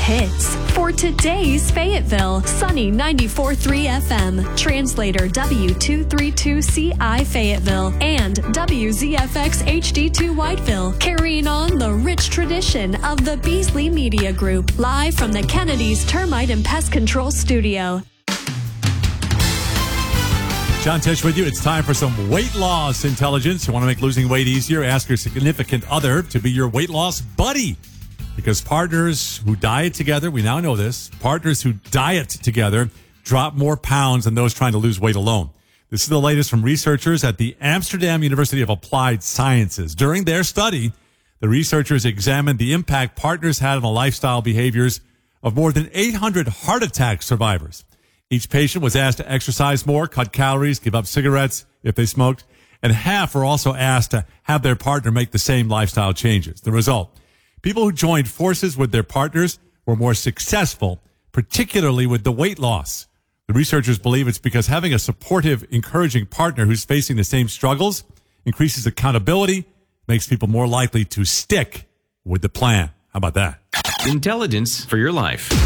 hits for today's Fayetteville. Sunny 94.3 FM. Translator W232CI Fayetteville and WZFX HD2 Whiteville. Carrying on the rich tradition of the Beasley Media Group. Live from the Kennedy's Termite and Pest Control Studio. John Tesh with you. It's time for some weight loss intelligence. You want to make losing weight easier? Ask your significant other to be your weight loss buddy. Because partners who diet together, we now know this, partners who diet together drop more pounds than those trying to lose weight alone. This is the latest from researchers at the Amsterdam University of Applied Sciences. During their study, the researchers examined the impact partners had on the lifestyle behaviors of more than 800 heart attack survivors. Each patient was asked to exercise more, cut calories, give up cigarettes if they smoked, and half were also asked to have their partner make the same lifestyle changes. The result, people who joined forces with their partners were more successful, particularly with the weight loss. The researchers believe it's because having a supportive, encouraging partner who's facing the same struggles increases accountability, makes people more likely to stick with the plan. How about that? Intelligence for your life.